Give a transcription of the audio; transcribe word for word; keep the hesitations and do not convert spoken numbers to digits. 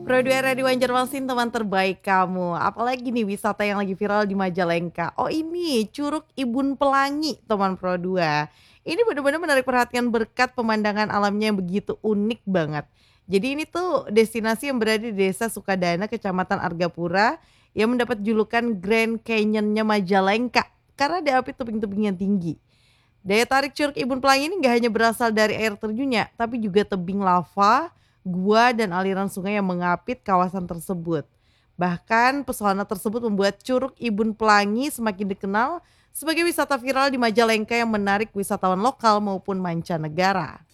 Pro dua Radio Banjarmasin teman terbaik kamu. Apalagi nih wisata yang lagi viral di Majalengka. Oh ini Curug Ibun Pelangi teman Pro dua. Ini benar-benar menarik perhatian berkat pemandangan alamnya yang begitu unik banget. Jadi ini tuh destinasi yang berada di Desa Sukadana, Kecamatan Argapura yang mendapat julukan Grand Canyon-nya Majalengka karena diapit tebing-tebing yang tinggi. Daya tarik Curug Ibun Pelangi ini nggak hanya berasal dari air terjunnya, tapi juga tebing lava, gua, dan aliran sungai yang mengapit kawasan tersebut. Bahkan pesona tersebut membuat Curug Ibun Pelangi semakin dikenal sebagai wisata viral di Majalengka yang menarik wisatawan lokal maupun mancanegara.